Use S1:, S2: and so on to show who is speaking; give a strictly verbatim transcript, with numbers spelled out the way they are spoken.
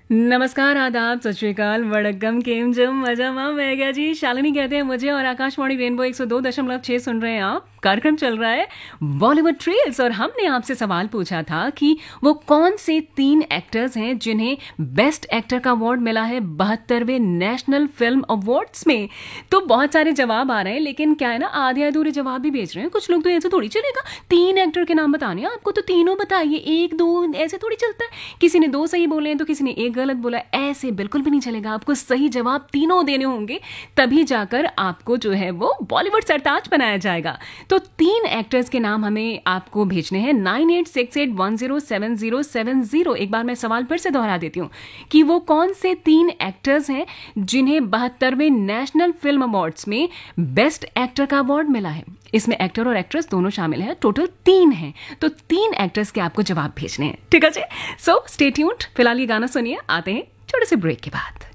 S1: नमस्कार, आदाब, सत श्री अकाल, वड़क्कम, केम जम, मजामा, मैं क्या जी, शालिनी कहते हैं मुझे और आकाशवाणी रेनबो एक सौ दो दशमलव छह सुन रहे हैं आप। कार्यक्रम चल रहा है बॉलीवुड ट्रेल्स और हमने आपसे सवाल पूछा था कि वो कौन से तीन एक्टर्स हैं जिन्हें बेस्ट एक्टर का अवार्ड मिला है बहत्तरवें नेशनल फिल्म अवार्ड्स में। तो बहुत सारे जवाब आ रहे हैं, लेकिन क्या है ना, आधे अधूरे जवाब भी भेज रहे हैं कुछ लोग। तो ऐसे थोड़ी चलेगा, तीन एक्टर के नाम बताने हैं आपको तो तीनों बताइए, एक दो ऐसे थोड़ी चलता है। किसी ने दो सही बोले हैं तो किसी ने एक गलत बोला, ऐसे बिल्कुल भी नहीं चलेगा। आपको सही जवाब तीनों देने होंगे, तभी जाकर आपको जो है वो बॉलीवुड सरताज बनाया जाएगा। तो तीन एक्टर्स के नाम हमें आपको भेजने हैं nine eight six eight one zero seven zero seven zero. एक बार मैं सवाल फिर से दोहरा देती हूँ कि वो कौन से तीन एक्टर्स हैं जिन्हें बहत्तरवें नेशनल फिल्म अवार्ड्स में बेस्ट एक्टर का अवार्ड मिला है। इसमें एक्टर और एक्ट्रेस दोनों शामिल हैं, टोटल तीन हैं। तो तीन एक्टर्स के आपको जवाब भेजने हैं, ठीक है जी। So stay tuned. फिलहाल ये गाना सुनिए, आते हैं छोटे से ब्रेक के बाद।